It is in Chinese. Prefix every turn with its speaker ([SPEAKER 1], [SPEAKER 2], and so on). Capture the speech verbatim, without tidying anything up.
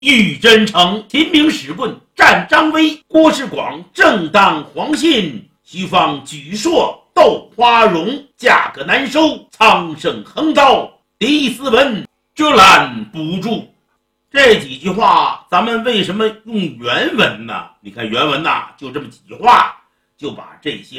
[SPEAKER 1] 玉真城，秦明使棍战张威，郭世广正当皇信，徐方举硕斗花荣，价格难收，苍生横刀，李斯文遮拦不住。这几句话咱们为什么用原文呢？你看原文呐，就这么几句话，就把这些